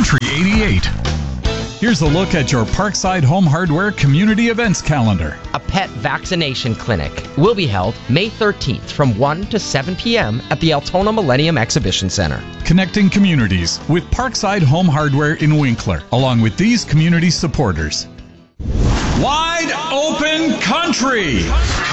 Country 88. Here's a look at your Parkside Home Hardware community events calendar. A pet vaccination clinic will be held May 13th from 1 to 7 p.m. at the Altona Millennium Exhibition Center. Connecting communities with Parkside Home Hardware in Winkler, along with these community supporters. Wide Open Country.